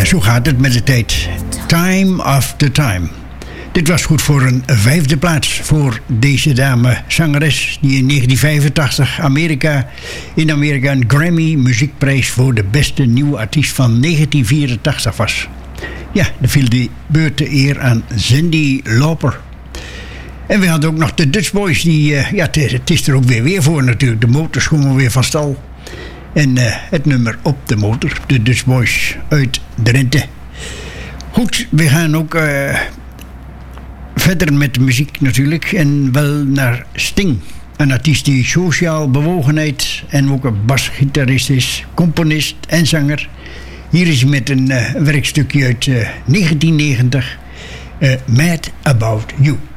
Zo gaat het met de tijd. Time after time. Dit was goed voor een 5e plaats voor deze dame, zangeres, die in 1985 in Amerika een Grammy muziekprijs voor de beste nieuwe artiest van 1984 was. Ja, dan viel die beurt de eer aan Cyndi Lauper. En we hadden ook nog de Dutch Boys, het is er ook weer voor natuurlijk. De motors komen weer van stal. En het nummer op de motor, de Dutch Boys uit Drenthe. Goed, we gaan ook verder met de muziek natuurlijk. En wel naar Sting. Een artiest die sociaal bewogenheid en ook een basgitarist is, componist en zanger. Hier is hij met een werkstukje uit 1990, Mad About You.